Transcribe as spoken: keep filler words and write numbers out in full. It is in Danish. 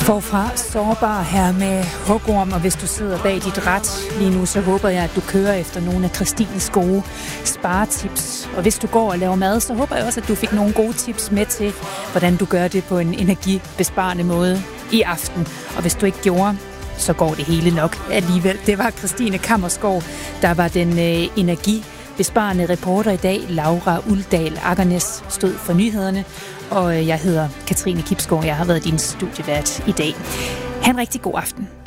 Forfra sårbar her med hugorm, og hvis du sidder bag dit ret lige nu, så håber jeg, at du kører efter nogle af Christines gode sparetips. Og hvis du går og laver mad, så håber jeg også, at du fik nogle gode tips med til, hvordan du gør det på en energibesparende måde i aften. Og hvis du ikke gjorde, så går det hele nok alligevel. Det var Christine Kammerskov, der var den øh, energibesparende reporter i dag. Laura Uldal Aggernes stod for nyhederne, og jeg hedder Katrine Kipsgaard. Jeg har været din studievært i dag. Ha' en rigtig god aften.